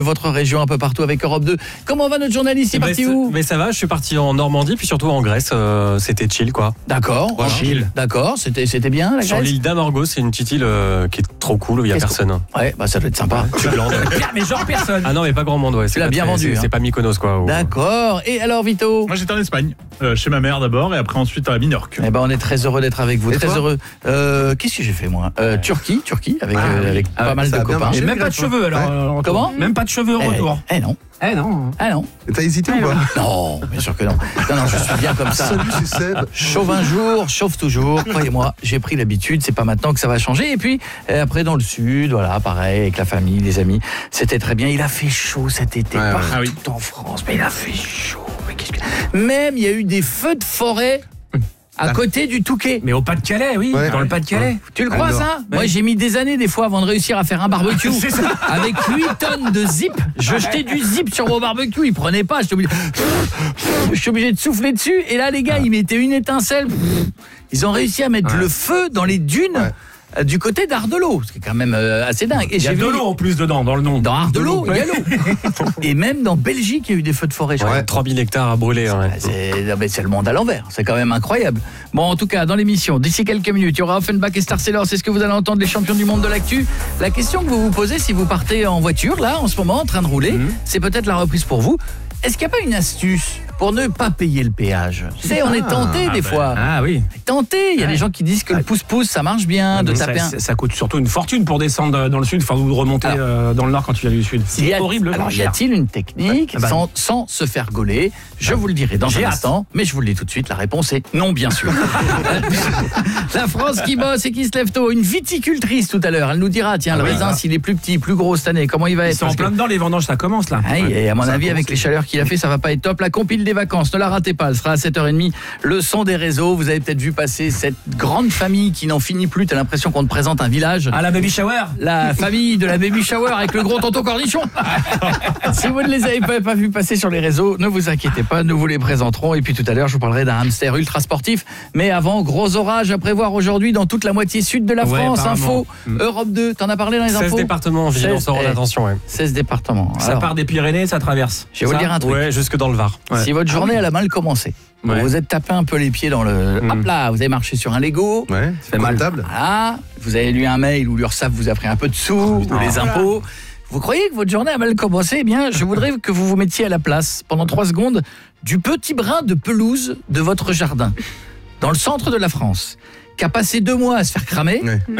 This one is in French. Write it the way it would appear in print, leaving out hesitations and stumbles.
Votre région un peu partout avec Europe 2. Comment va notre journaliste? Il est parti où? Mais ça va, je suis parti en Normandie, puis surtout en Grèce. C'était chill, quoi. D'accord, Voilà. chill. D'accord, c'était bien la Grèce? Sur l'île d'Amorgos, c'est une petite île qui est trop cool où il n'y a personne. Ouais, bah ça doit être sympa. Tu glandes. Mais genre personne. Ah non, mais pas grand monde, ouais. Tu l'as bien vendu. C'est pas Mykonos, quoi. D'accord. Et alors, Vito? Moi j'étais en Espagne, chez ma mère d'abord et après ensuite à Minorque. Eh ben, on est très heureux d'être avec vous. Et Très toi? heureux. Qu'est-ce que j'ai fait moi? Turquie, avec pas mal ça de a bien copains. marché. Et même pas de cheveux alors. Comment? Même pas de cheveux au retour. Non. Eh non. Ah non. T'as hésité ou pas? Non, bien sûr que non. Non, je suis bien comme ça. Salut, c'est Seb. Chauve un jour, chauve toujours. Croyez-moi, j'ai pris l'habitude. C'est pas maintenant que ça va changer. Et puis après dans le sud, voilà, pareil avec la famille, les amis, c'était très bien. Il a fait chaud cet été Ouais, ouais. partout Ah oui. en France, mais il a fait chaud. Mais même il y a eu des feux de forêt à côté du Touquet. Mais au Pas-de-Calais, oui. Ouais. Dans le Pas-de-Calais. Tu le crois Alors. ça? Moi j'ai mis des années des fois avant de réussir à faire un barbecue. C'est ça. Avec 8 tonnes de zip. Je jetais du zip sur mon barbecue, il prenait pas, je suis obligé de souffler dessus. Et là les gars, ils mettaient une étincelle. Ils ont réussi à mettre le feu dans les dunes du côté d'Ardelot, ce qui est quand même assez dingue. Et Il y a j'ai de vu l'eau en plus dedans, dans le nom. dans Ardelot, il y a l'eau. Et même dans Belgique, il y a eu des feux de forêt. je crois. 3000 hectares à brûler. C'est le monde à l'envers, c'est quand même incroyable. Bon, en tout cas, dans l'émission, d'ici quelques minutes, il y aura Offenbach et Star Sailor, c'est ce que vous allez entendre, les champions du monde de l'actu. La question que vous vous posez si vous partez en voiture, là, en ce moment, en train de rouler, c'est peut-être la reprise pour vous. Est-ce qu'il n'y a pas une astuce pour ne pas payer le péage? Tu sais, on est tenté des fois. Ah oui. Tenté, il y a des gens qui disent que le pouce-pouce, ça marche bien, de taper un... Ça coûte surtout une fortune pour descendre dans le sud, enfin, ou de remonter dans le nord quand tu viens du sud. C'est horrible. Alors, y a-t-il une technique sans se faire gauler? Je vous le dirai dans un instant, mais je vous le dis tout de suite, la réponse est non, bien sûr. La France qui bosse et qui se lève tôt, une viticultrice tout à l'heure, elle nous dira, tiens, le raisin, s'il est plus petit, plus gros cette année, comment il va Ils être? sont en plein dedans, les vendanges, ça commence là. Et à mon avis, avec les chaleurs qu'il a fait, ça va pas être top. La compile des vacances, ne la ratez pas, elle sera à 7h30. Le son des réseaux, vous avez peut-être vu passer cette grande famille qui n'en finit plus. T'as l'impression qu'on te présente un village. Ah, la baby shower. La famille de la baby shower avec le gros tonton cornichon. Si vous ne les avez pas vu passer sur les réseaux, ne vous inquiétez pas, nous vous les présenterons. Et puis tout à l'heure, je vous parlerai d'un hamster ultra sportif. Mais avant, gros orage à prévoir aujourd'hui dans toute la moitié sud de la France. apparemment. Info, Europe 2, t'en as parlé dans les 16 infos? départements, vigilance orange, attention. 16 départements. Ça Alors, part des Pyrénées, ça traverse. je vais vous dire un truc. Ouais, jusque dans le Var. Si votre journée elle a mal commencé, vous vous êtes tapé un peu les pieds dans le... Hop là, vous avez marché sur un Lego. Ouais, c'est mal. Table. Voilà, vous avez lu un mail où l'URSSAF vous a pris un peu de sous, ou les impôts. Vous croyez que votre journée a mal commencé? Eh bien, je voudrais que vous vous mettiez à la place, pendant 3 secondes, du petit brin de pelouse de votre jardin, dans le centre de la France, qui a passé 2 mois à se faire cramer. Ouais.